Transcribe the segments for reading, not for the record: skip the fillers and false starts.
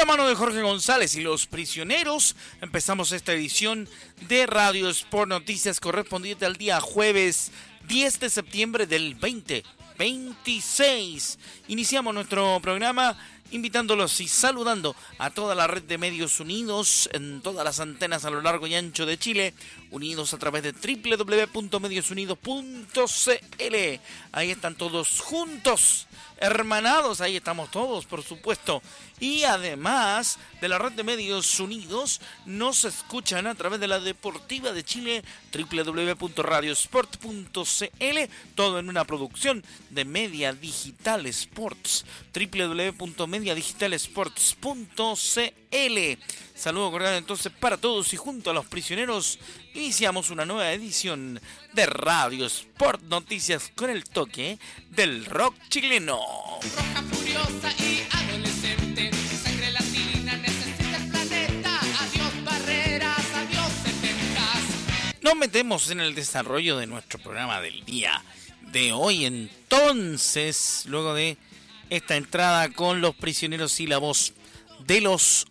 la mano de Jorge González y los prisioneros, empezamos esta edición de Radio Sport Noticias correspondiente al día jueves 10 de septiembre del 2026. Iniciamos nuestro programa invitándolos y saludando a toda la red de medios unidos en todas las antenas a lo largo y ancho de Chile, unidos a través de www.mediosunidos.cl. Ahí están todos juntos, hermanados, ahí estamos todos, por supuesto. Y además de la red de medios unidos, nos escuchan a través de la Deportiva de Chile, www.radiosport.cl, todo en una producción de Media Digital Sports, www.mediadigitalsports.cl. Saludo cordial entonces para todos y junto a los prisioneros iniciamos una nueva edición de Radio Sport Noticias con el toque del rock chileno. Roja, furiosa y adolescente, sangre latina necesita el planeta. Adiós barreras, adiós setentas. Nos metemos en el desarrollo de nuestro programa del día de hoy entonces, luego de esta entrada con los prisioneros y la voz de los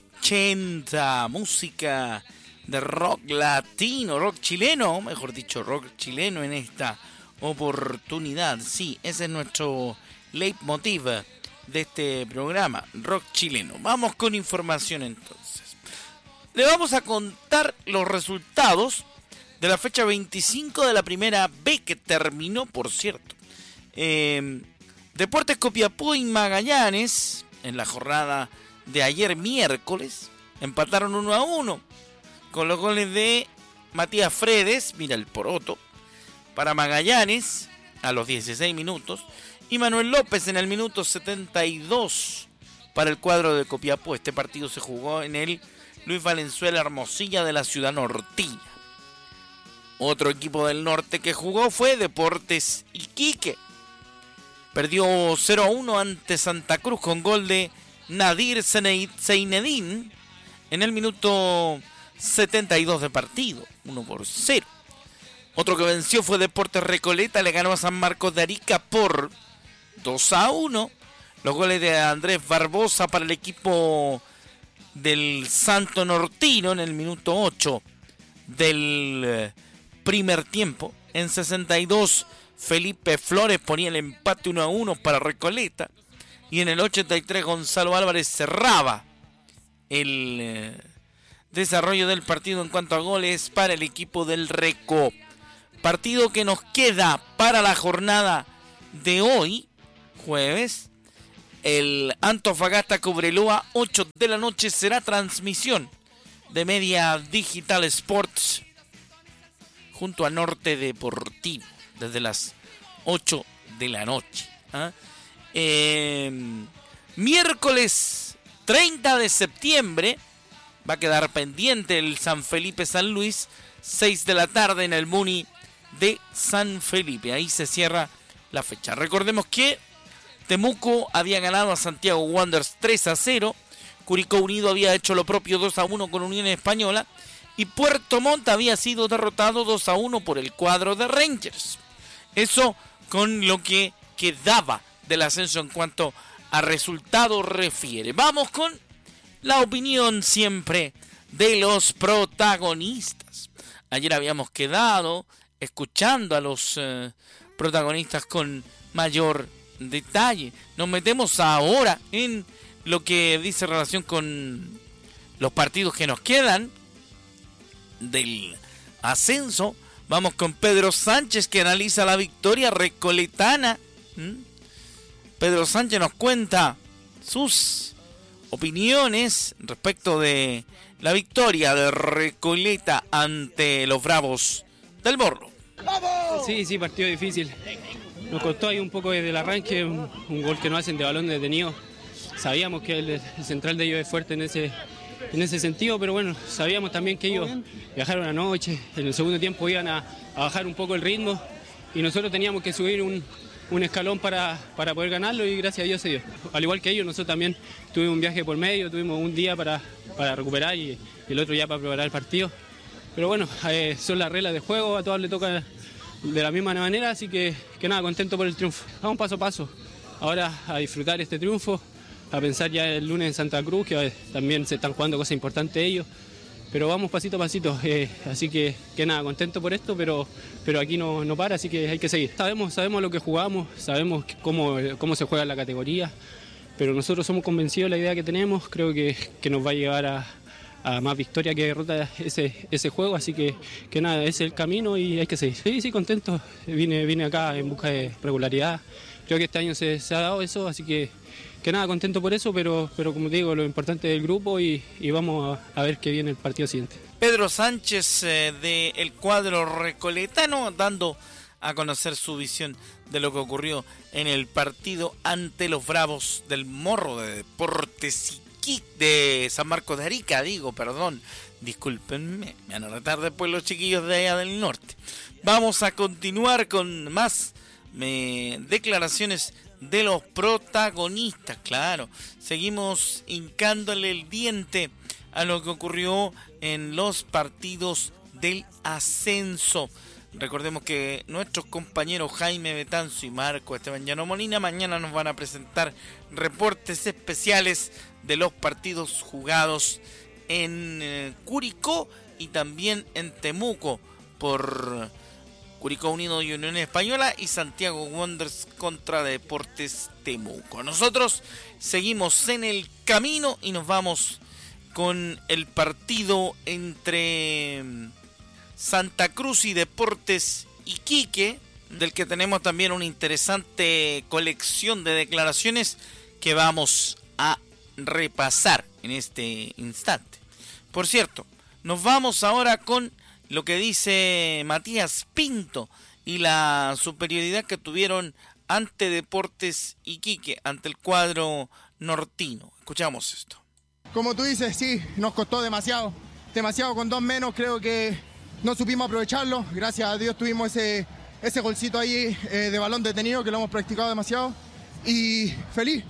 80, música de rock latino, rock chileno, mejor dicho, rock chileno en esta oportunidad. Sí, ese es nuestro leitmotiv de este programa, rock chileno. Vamos con información entonces. Le vamos a contar los resultados de la fecha 25 de la primera B que terminó, por cierto. Deportes Copiapó y Magallanes, en la jornada de ayer miércoles, empataron 1-1 con los goles de Matías Fredes, mira el poroto, para Magallanes a los 16 minutos y Manuel López en el minuto 72 para el cuadro de Copiapó. Este partido se jugó en el Luis Valenzuela Hermosilla de la ciudad norteña. Otro equipo del norte que jugó fue Deportes Iquique. Perdió 0-1 ante Santa Cruz con gol de Nadir Zeinedine en el minuto 72 de partido, 1-0. Otro que venció fue Deportes Recoleta, le ganó a San Marcos de Arica por 2-1. Los goles de Andrés Barbosa para el equipo del Santo Nortino en el minuto 8 del primer tiempo. En 62 Felipe Flores ponía el empate 1-1 para Recoleta. Y en el 83 Gonzalo Álvarez cerraba el desarrollo del partido en cuanto a goles para el equipo del Reco. Partido que nos queda para la jornada de hoy, jueves. El Antofagasta Cobreloa, 8 de la noche, será transmisión de Media Digital Sports junto a Norte Deportivo desde las 8 de la noche. Miércoles 30 de septiembre va a quedar pendiente el San Felipe San Luis, 6 de la tarde en el Muni de San Felipe. Ahí se cierra la fecha. Recordemos que Temuco había ganado a Santiago Wanderers 3-0, Curicó Unido había hecho lo propio 2-1 con Unión Española y Puerto Montt había sido derrotado 2-1 por el cuadro de Rangers. Eso con lo que quedaba del ascenso en cuanto a resultado refiere. Vamos con la opinión siempre de los protagonistas. Ayer habíamos quedado escuchando a los protagonistas con mayor detalle. Nos metemos ahora en lo que dice relación con los partidos que nos quedan del ascenso. Vamos con Pedro Sánchez, que analiza la victoria recoletana. Pedro Sánchez nos cuenta sus opiniones respecto de la victoria de Recoleta ante los Bravos del Morro. Sí, partido difícil. Nos costó ahí un poco desde el arranque, un gol que no hacen de balón detenido. Sabíamos que el central de ellos es fuerte en ese sentido, pero bueno, sabíamos también que ellos viajaron anoche, en el segundo tiempo iban a bajar un poco el ritmo y nosotros teníamos que subir un escalón para poder ganarlo y gracias a Dios se dio. Al igual que ellos, nosotros también tuvimos un viaje por medio, tuvimos un día para recuperar y el otro ya para preparar el partido. Pero bueno, son las reglas de juego, a todos les toca de la misma manera, así que nada, contento por el triunfo. Vamos paso a paso, ahora a disfrutar este triunfo, a pensar ya el lunes en Santa Cruz, que también se están jugando cosas importantes ellos. Pero vamos pasito a pasito, así que nada, contento por esto, pero aquí no para, así que hay que seguir. Sabemos lo que jugamos, sabemos cómo se juega en la categoría, pero nosotros somos convencidos de la idea que tenemos, creo que nos va a llevar a más victoria que derrota ese juego, así que nada, ese es el camino y hay que seguir. Sí, contento, vine acá en busca de regularidad, creo que este año se ha dado eso, así que nada, contento por eso, pero como te digo, lo importante es el grupo y vamos a ver qué viene el partido siguiente. Pedro Sánchez del cuadro recoletano dando a conocer su visión de lo que ocurrió en el partido ante los Bravos del Morro de Deportes Iquique de San Marcos de Arica, discúlpenme, me van a retar después los chiquillos de allá del norte. Vamos a continuar con más declaraciones de los protagonistas, claro. Seguimos hincándole el diente a lo que ocurrió en los partidos del ascenso. Recordemos que nuestros compañeros Jaime Betanzo y Marco Esteban Llano Molina mañana nos van a presentar reportes especiales de los partidos jugados en Curicó y también en Temuco por Curicó Unido y Unión Española y Santiago Wanderers contra Deportes Temuco. Nosotros seguimos en el camino y nos vamos con el partido entre Santa Cruz y Deportes Iquique, del que tenemos también una interesante colección de declaraciones que vamos a repasar en este instante. Por cierto, nos vamos ahora con lo que dice Matías Pinto y la superioridad que tuvieron ante Deportes Iquique, ante el cuadro nortino. Escuchamos esto. Como tú dices, sí, nos costó demasiado con 2 menos, creo que no supimos aprovecharlo. Gracias a Dios tuvimos ese golcito ahí de balón detenido que lo hemos practicado demasiado. Y feliz.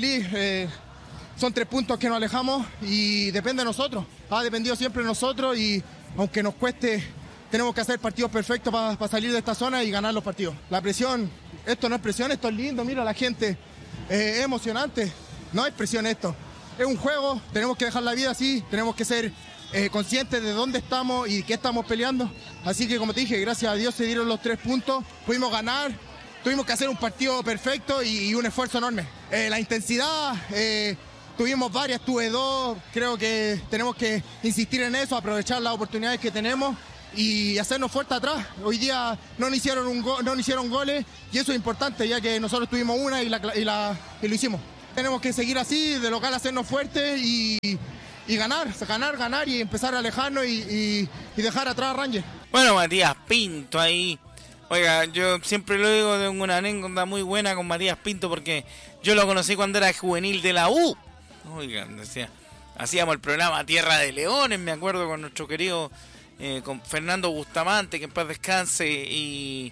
Son 3 puntos que nos alejamos y depende de nosotros. Ha dependido siempre de nosotros y aunque nos cueste, tenemos que hacer partidos perfectos para salir de esta zona y ganar los partidos. La presión, esto no es presión, esto es lindo, mira la gente, es emocionante, no es presión esto. Es un juego, tenemos que dejar la vida así, tenemos que ser conscientes de dónde estamos y qué estamos peleando. Así que como te dije, gracias a Dios se dieron los 3 puntos, pudimos ganar, tuvimos que hacer un partido perfecto y un esfuerzo enorme. La intensidad... Tuvimos varias, tuve 2, creo que tenemos que insistir en eso, aprovechar las oportunidades que tenemos y hacernos fuerte atrás. Hoy día no nos hicieron goles y eso es importante ya que nosotros tuvimos una y lo hicimos. Tenemos que seguir así, de local hacernos fuertes y ganar y empezar a alejarnos y dejar atrás a Rangers. Bueno, Matías Pinto ahí. Oiga, yo siempre lo digo, tengo una anécdota muy buena con Matías Pinto porque yo lo conocí cuando era juvenil de la U. Oigan, hacíamos el programa Tierra de Leones, me acuerdo, con nuestro querido con Fernando Bustamante, que en paz descanse, y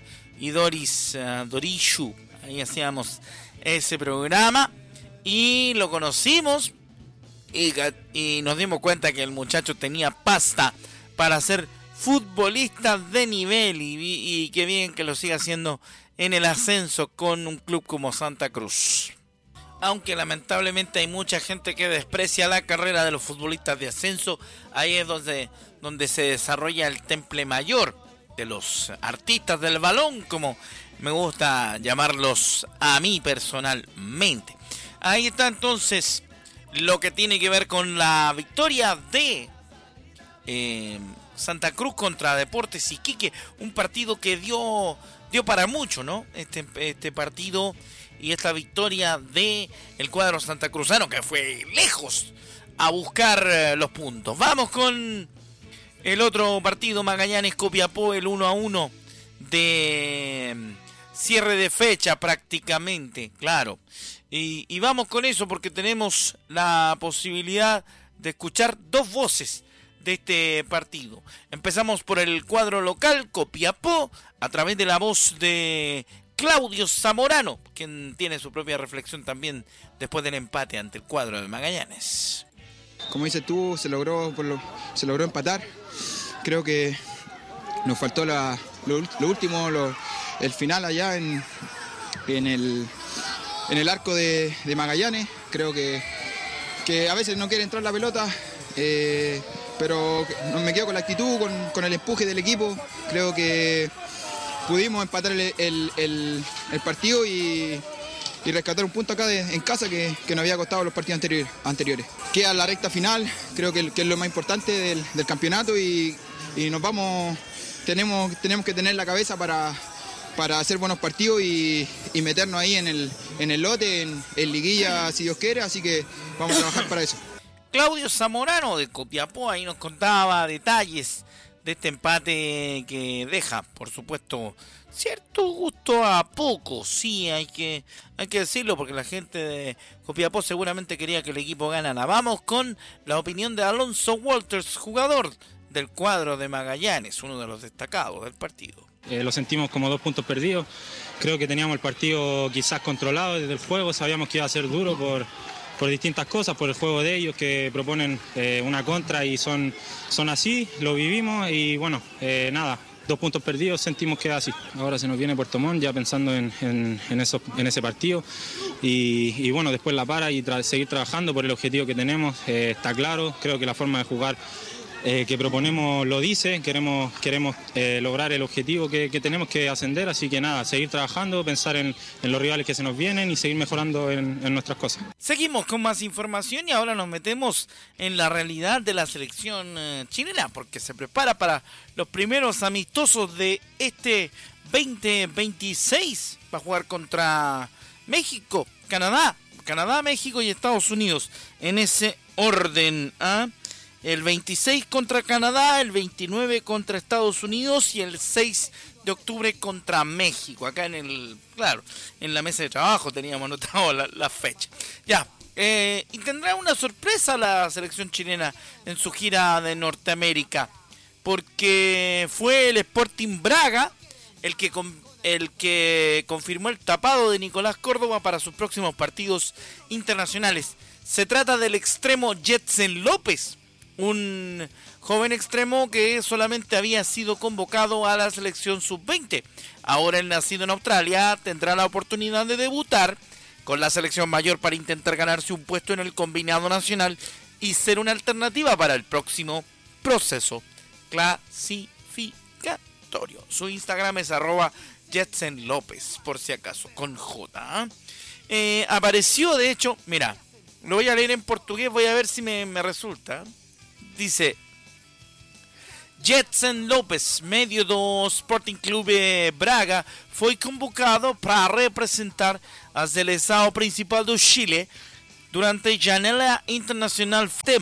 Dorishu. Ahí hacíamos ese programa y lo conocimos y nos dimos cuenta que el muchacho tenía pasta para ser futbolista de nivel y qué bien que lo siga haciendo en el ascenso con un club como Santa Cruz. Aunque lamentablemente hay mucha gente que desprecia la carrera de los futbolistas de ascenso, ahí es donde se desarrolla el temple mayor de los artistas del balón, como me gusta llamarlos a mí personalmente. Ahí está entonces lo que tiene que ver con la victoria de Santa Cruz contra Deportes Iquique, un partido que dio para mucho, ¿no? Este partido y esta victoria de el cuadro santacruzano, que fue lejos a buscar los puntos. Vamos con el otro partido, Magallanes-Copiapó, el 1-1 de cierre de fecha prácticamente, claro. Y vamos con eso porque tenemos la posibilidad de escuchar 2 voces de este partido. Empezamos por el cuadro local, Copiapó, a través de la voz de Claudio Zamorano, quien tiene su propia reflexión también después del empate ante el cuadro de Magallanes. Como dices tú, se logró empatar. Creo que nos faltó lo último, el final allá en el arco de Magallanes. Creo que a veces no quiere entrar la pelota, pero me quedo con la actitud, con el empuje del equipo. Creo que pudimos empatar el partido y rescatar un punto acá en casa que nos había costado los partidos anteriores. Queda la recta final, creo que es lo más importante del campeonato y nos vamos, tenemos que tener la cabeza para hacer buenos partidos y meternos ahí en el lote, en liguilla si Dios quiere, así que vamos a trabajar para eso. Claudio Zamorano de Copiapó ahí nos contaba detalles de este empate que deja, por supuesto, cierto gusto a poco, sí, hay que decirlo, porque la gente de Copiapó seguramente quería que el equipo ganara. Vamos con la opinión de Alonso Walters, jugador del cuadro de Magallanes, uno de los destacados del partido. Lo sentimos como 2 puntos perdidos. Creo que teníamos el partido quizás controlado desde el juego, sabíamos que iba a ser duro por distintas cosas, por el juego de ellos que proponen una contra y son así, lo vivimos y bueno, nada. 2 puntos perdidos, sentimos que es así. Ahora se nos viene Puerto Montt ya pensando en ese partido y bueno, después la para y seguir trabajando por el objetivo que tenemos. Está claro, creo que la forma de jugar que proponemos lo dice, queremos lograr el objetivo que tenemos que ascender, así que nada, seguir trabajando, pensar en los rivales que se nos vienen y seguir mejorando en nuestras cosas. Seguimos con más información y ahora nos metemos en la realidad de la selección chilena, porque se prepara para los primeros amistosos de este 2026. Va a jugar contra México, Canadá, México y Estados Unidos, en ese orden, El 26 contra Canadá, el 29 contra Estados Unidos y el 6 de octubre contra México. Acá en la mesa de trabajo teníamos anotado la fecha. Ya, y tendrá una sorpresa la selección chilena en su gira de Norteamérica, porque fue el Sporting Braga el que confirmó el tapado de Nicolás Córdoba para sus próximos partidos internacionales. Se trata del extremo Jetsen López, un joven extremo que solamente había sido convocado a la selección sub-20. Ahora el nacido en Australia tendrá la oportunidad de debutar con la selección mayor para intentar ganarse un puesto en el combinado nacional y ser una alternativa para el próximo proceso clasificatorio. Su Instagram es @JetsenLopez, por si acaso, con J. Apareció, de hecho, mira, lo voy a leer en portugués, voy a ver si me resulta. Dice: Jetsen Lopez, medio do Sporting Clube Braga, foi convocado para representar a seleção principal do Chile durante a janela internacional